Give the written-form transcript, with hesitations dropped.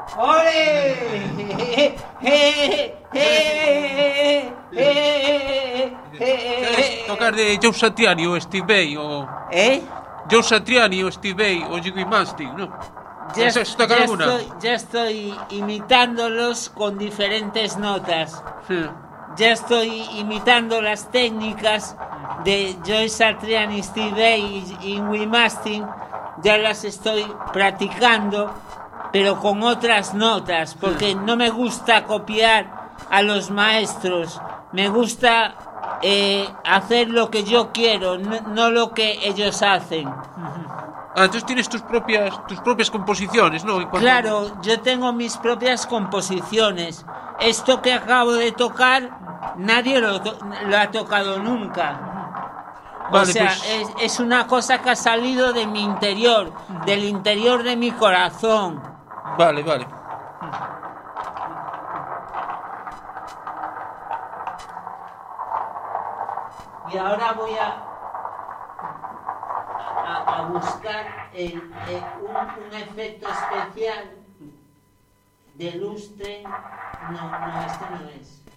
¡Ole! Tocar de Joe Satriani o Steve Vai o... Joe Satriani o Steve Vai o Jimmy Mastin, ¿no? Ya estoy imitándolos con diferentes notas. Sí. Ya estoy imitando las técnicas de Joe Satriani, Steve Vai y Jimmy Mastin. Ya las estoy practicando, pero con otras notas, porque no me gusta copiar a los maestros. Me gusta hacer lo que yo quiero, no lo que ellos hacen. Entonces tienes tus propias composiciones, ¿no? Claro, yo tengo mis propias composiciones. Esto que acabo de tocar, nadie lo ha tocado nunca. Vale, o sea, pues... es una cosa que ha salido de mi interior, del interior de mi corazón. Vale. Y ahora voy a buscar un efecto especial de lustre. No, este no es.